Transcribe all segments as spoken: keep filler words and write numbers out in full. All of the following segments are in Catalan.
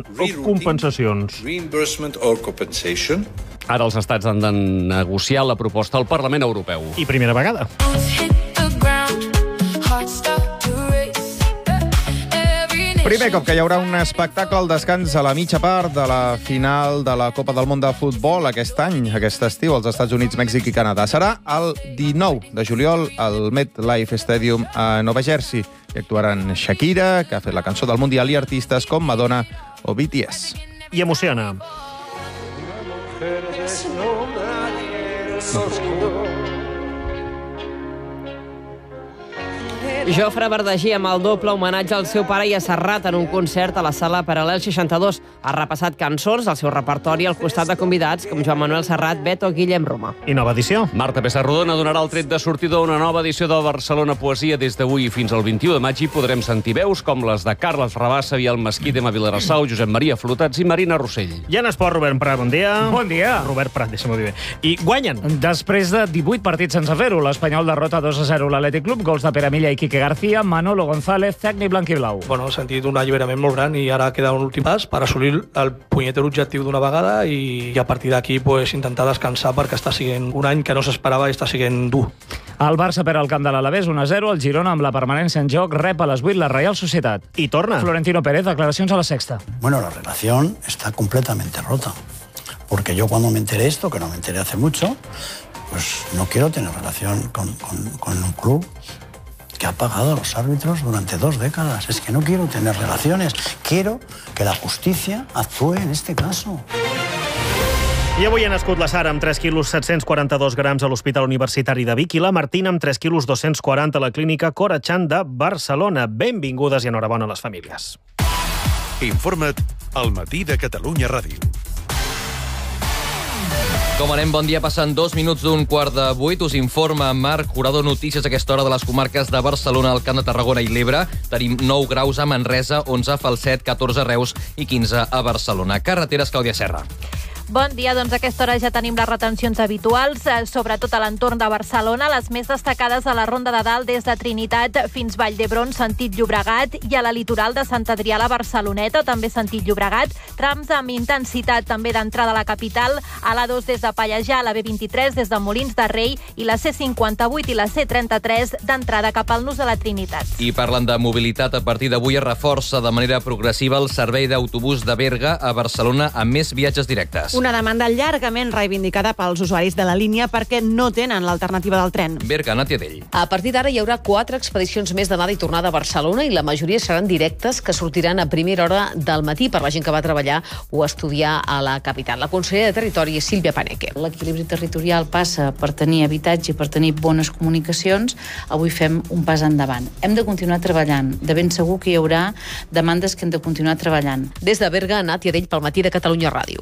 o compensacions. Ara els estats han de negociar la proposta al Parlament Europeu. I primera vegada. Primer cop que hi haurà un espectacle al descans a la mitja part de la final de la Copa del Món de Futbol aquest any, aquest estiu, als Estats Units, Mèxic i Canadà. Serà el dinou de juliol al MetLife Stadium a Nova Jersey. Hi actuaran Shakira, que ha fet la cançó del Mundial, i artistes com Madonna o B T S. I emociona. Jofre Verdaguer, amb el doble homenatge al seu pare i a Serrat en un concert a la sala Paral·lel seixanta-dos. Ha repassat cançons del seu repertori al costat de convidats com Joan Manuel Serrat, Beto, Guillem Roma. I nova edició. Marta Pessarrodona donarà el tret de sortida d'una nova edició de Barcelona Poesia. Des d'avui fins al vint-i-u de maig hi podrem sentir veus com les de Carles Rabassa, Biel Mesquí, Emma Vilarassau, Josep Maria Flotats i Marina Rossell. I en esport, Robert Prat, bon dia. Bon dia. Robert Prat, deixa'm-ho dir bé. I guanyen. Després de divuit partits sense fer-ho, l'Espanyol derrota dos a zero l'Atlètic Club, gols de Pere Milla i Quique García, Manolo González, tècnic blanquiblau. Bueno, he sentit un alliberament molt gran i ara queda un últim pas per assolir el punyetero objectiu d'una vegada i, i a partir d'aquí pues, intentar descansar perquè està sent un any que no s'esperava i està sent dur. El Barça perd al camp de l'Alavés un a zero, el Girona amb la permanència en joc rep a les vuit la Real Societat. I torna. Florentino Pérez, declaracions a la Sexta. Bueno, la relación está completamente rota. Porque yo cuando me enteré esto, que no me enteré hace mucho, pues no quiero tener relación con, con, con un club que ha pagado a los árbitros durante dos décadas. Es que no quiero tener relaciones. Quiero que la justicia actúe en este caso. I avui ha nascut la Sara amb tres quilos set-cents quaranta-dos grams a l'Hospital Universitari de Vic i la Martina amb tres quilos dos-cents quaranta a la Clínica Corachan de Barcelona. Benvingudes i enhorabona a les famílies. Informa't al Matí de Catalunya Ràdio. Com anem? Bon dia. Passant dos minuts d'un quart de vuit. Us informa Marc Jurado. Notícies a aquesta hora de les comarques de Barcelona, el Camp de Tarragona i l'Ebre. Tenim nou graus a Manresa, onze a Falset, catorze a Reus i quinze a Barcelona. Carreteres, Clàudia Serra. Bon dia, doncs a aquesta hora ja tenim les retencions habituals, sobretot a l'entorn de Barcelona, les més destacades a la Ronda de Dalt des de Trinitat fins Vall d'Hebron, sentit Llobregat, i a la litoral de Sant Adrià a la Barceloneta, també sentit Llobregat, trams amb intensitat també d'entrada a la capital, a l'A dos des de Pallejà, a la B vint-i-tres des de Molins de Rei i la C cinquanta-vuit i la C trenta-tres d'entrada cap al nus de la Trinitat. I parlant de mobilitat, a partir d'avui es reforça de manera progressiva el servei d'autobús de Berga a Barcelona amb més viatges directes. Una demanda llargament reivindicada pels usuaris de la línia perquè no tenen l'alternativa del tren. Berga, Nàtia Dell. A partir d'ara hi haurà quatre expedicions més d'anada i tornada a Barcelona i la majoria seran directes que sortiran a primera hora del matí per la gent que va treballar o estudiar a la capital. La consellera de Territori és Sílvia Paneque. L'equilibri territorial passa per tenir habitatge i per tenir bones comunicacions. Avui fem un pas endavant. Hem de continuar treballant. De ben segur que hi haurà demandes que hem de continuar treballant. Des de Berga, Nàtia Dell pel Matí de Catalunya Ràdio.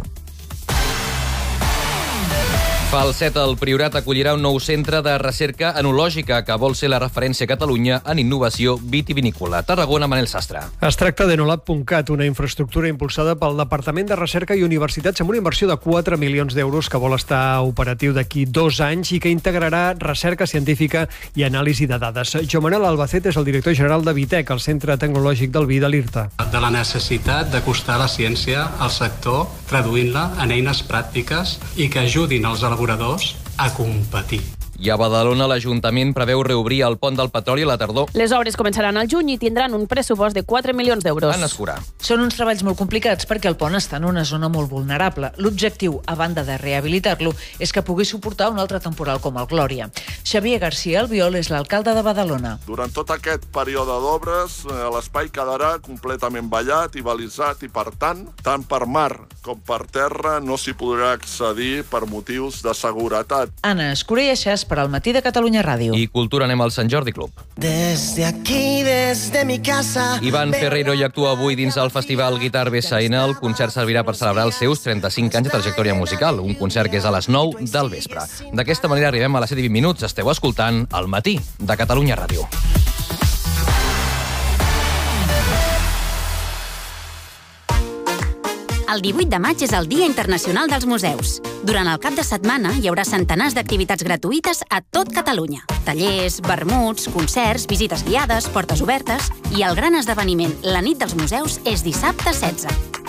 Falset, el Priorat, acollirà un nou centre de recerca enològica que vol ser la referència a Catalunya en innovació vitivinícola. Tarragona, Manel Sastre. Es tracta d'Enolab punt cat, una infraestructura impulsada pel Departament de Recerca i Universitats amb una inversió de quatre milions d'euros que vol estar operatiu d'aquí dos anys i que integrarà recerca científica i anàlisi de dades. Joan Manuel Albacete és el director general de Vitec, el Centre Tecnològic del Vi de l'IRTA. De la necessitat d'acostar la ciència al sector, traduint-la en eines pràctiques i que ajudin els elaboradors a competir. I a Badalona, l'Ajuntament preveu reobrir el pont del Petroli a la tardor. Les obres començaran al juny i tindran un pressupost de quatre milions d'euros. Anna Escurà. Són uns treballs molt complicats perquè el pont està en una zona molt vulnerable. L'objectiu, a banda de rehabilitar-lo, és que pugui suportar un altre temporal com el Glòria. Xavier García Albiol és l'alcalde de Badalona. Durant tot aquest període d'obres, l'espai quedarà completament vallat i balisat i, per tant, tant per mar com per terra no s'hi podrà accedir per motius de seguretat. Anna Escurà i Aixàs per al Matí de Catalunya Ràdio. I cultura, anem al Sant Jordi Club. Desde aquí, desde mi casa... Ivan Ferreiro hi actua avui dins el festival Guitar B S N. El concert servirà per celebrar els seus trenta-cinc anys de trajectòria musical, un concert que és a les nou del vespre. D'aquesta manera arribem a les set i vint minuts. Esteu escoltant El Matí de Catalunya Ràdio. El divuit de maig és el Dia Internacional dels Museus. Durant el cap de setmana hi haurà centenars d'activitats gratuïtes a tot Catalunya. Tallers, vermuts, concerts, visites guiades, portes obertes i el gran esdeveniment La nit dels museus és dissabte setze.